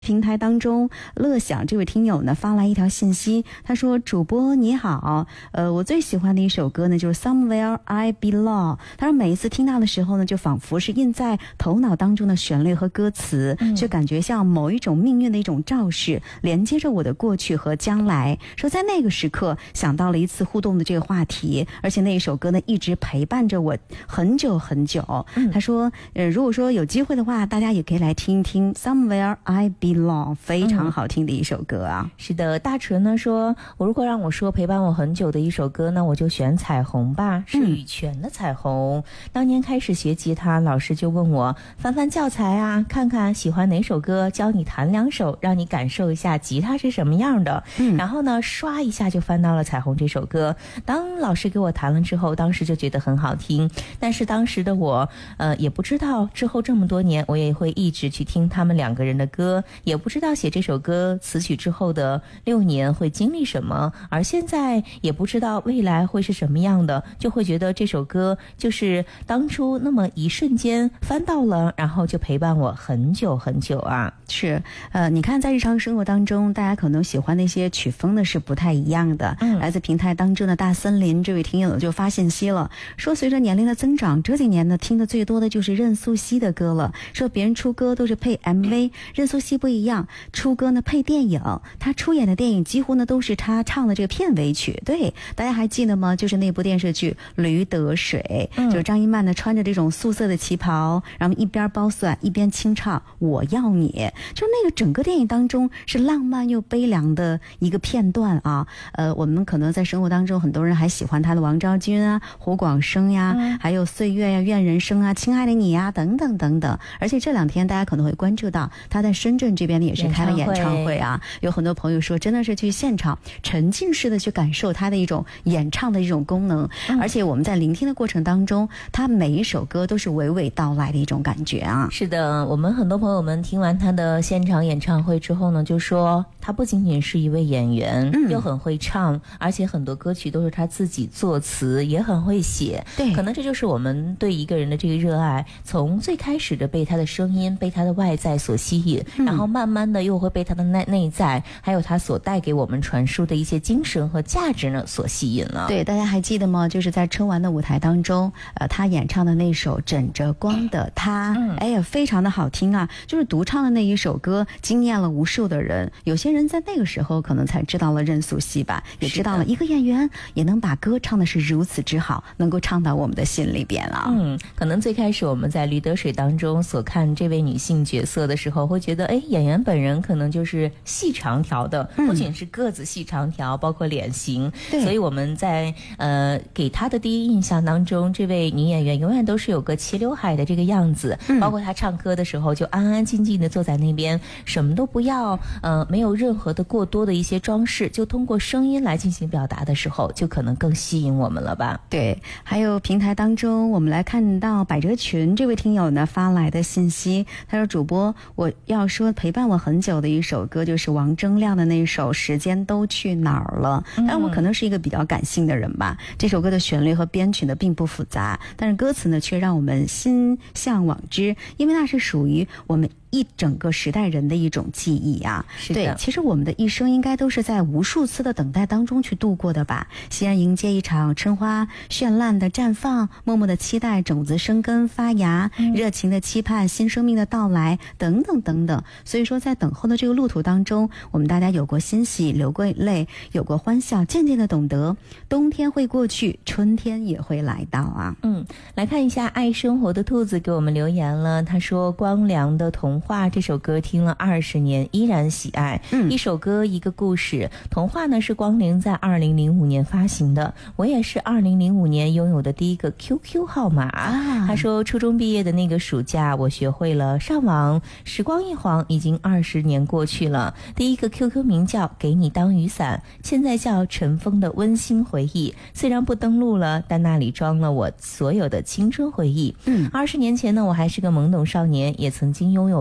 平台当中，乐享这位听友呢发来一条信息，他说：“主播你好，我最喜欢的一首歌呢就是 Somewhere I Belong。他说每一次听到的时候呢，就仿佛是印在头脑当中的旋律和歌词，就感觉像某一种命运的一种昭示，连接着我的过去和将来。说在那个时刻想到了一次互动的这个话题，而且那一首歌呢一直陪伴着我很久很久。他说，如果说有机会的话，大家也可以来听一听 Somewhere I Belong。非常好听的一首歌啊。 是的，大纯呢说，我如果让我说陪伴我很久的一首歌呢，我就选彩虹吧，是羽泉的彩虹。当年开始学吉他，老师就问我翻翻教材啊，看看喜欢哪首歌，教你弹2首，让你感受一下吉他是什么样的。然后呢刷一下就翻到了彩虹这首歌。当老师给我弹了之后，当时就觉得很好听，但是当时的我也不知道之后这么多年我也会一直去听他们2个人的歌，也不知道写这首歌词曲之后的6年会经历什么，而现在也不知道未来会是什么样的，就会觉得这首歌就是当初那么一瞬间翻到了，然后就陪伴我很久很久啊。 是，你看在日常生活当中，大家可能喜欢那些曲风呢是不太一样的。来自平台当中的大森林这位听友就发信息了，说随着年龄的增长，这几年呢听的最多的就是任素汐的歌了。说别人出歌都是配 MV， 任素汐不一样，出歌呢配电影，他出演的电影几乎呢都是他唱的这个片尾曲。对，大家还记得吗？就是那部电视剧《驴得水》，就是张一曼呢穿着这种素色的旗袍，然后一边包蒜一边清唱我要你，就那个整个电影当中是浪漫又悲凉的一个片段啊。我们可能在生活当中很多人还喜欢他的王昭君啊、胡广生呀，还有岁月呀、愿人生啊、亲爱的你呀等等等等。而且这2天大家可能会关注到他在深圳这边呢也是开了演唱会啊，有很多朋友说真的是去现场沉浸式的去感受他的一种演唱的一种功能。而且我们在聆听的过程当中，他每一首歌都是娓娓道来的一种感觉啊。 是的，我们很多朋友们听完他的现场演唱会之后呢，就说他不仅仅是一位演员，又很会唱，而且很多歌曲都是他自己作词，也很会写。 对， 可能这就是我们对一个人的这个热爱，从最开始的被他的声音、被他的外在所吸引，然后慢慢的又会被他的内在，还有他所带给我们传输的一些精神和价值呢所吸引了。 对，大家还记得吗？就是在春晚的舞台当中，他演唱的那首枕着光的他，哎呀，非常的好听啊！就是独唱的那一首歌，惊艳了无数的人。有些人在那个时候可能才知道了任素汐吧，也知道了一个演员也能把歌唱的是如此之好，能够唱到我们的心里边啊。 可能最开始我们在驴得水当中所看这位女性角色的时候，会觉得，哎，演员本人可能就是细长条的，不仅是个子细长条，包括脸型。所以我们在给她的第一印象当中，这位女演员永远都是有个齐刘海的这个样子，包括她唱歌的时候就安安静静的坐在那边，什么都不要，没有任何的过多的一些装饰，就通过声音来进行表达的时候，就可能更吸引我们了吧。 对，还有平台当中我们来看到百褶裙这位听友呢发来的信息，他说主播，我要说陪伴我很久的一首歌就是王铮亮的那首时间都去哪儿了。但我可能是一个比较感性的人吧，这首歌的旋律和编曲呢并不复杂，但是歌词呢却让我们心向往之，因为那是属于我们一整个时代人的一种记忆啊。对，其实我们的一生应该都是在无数次的等待当中去度过的吧，欣然迎接一场春花绚烂的绽放，默默的期待种子生根发芽，热情的期盼新生命的到来，等等等等。所以说在等候的这个路途当中，我们大家有过欣喜，流过泪，有过欢笑，渐渐的懂得冬天会过去，春天也会来到啊。 来看一下爱生活的兔子给我们留言了，他说光良的童话这首歌听了20年依然喜爱。一首歌一个故事。童话呢是光良在2005年发行的，我也是2005年拥有的第一个 QQ 号码。他说初中毕业的那个暑假，我学会了上网，时光一晃已经20年过去了。第一个 QQ 名叫给你当雨伞，现在叫尘封的温馨回忆。虽然不登录了，但那里装了我所有的青春回忆。20年前呢，我还是个懵懂少年，也曾经拥有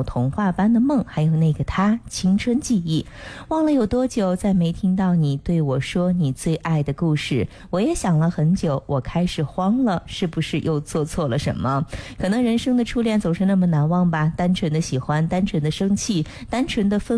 童话般的梦，还有那个他青春记忆。忘了有多久再没听到你对我说你最爱的故事，我也想了很久，我开始慌了，是不是又做错了什么？可能人生的初恋总是那么难忘吧，单纯的喜欢，单纯的生气，单纯的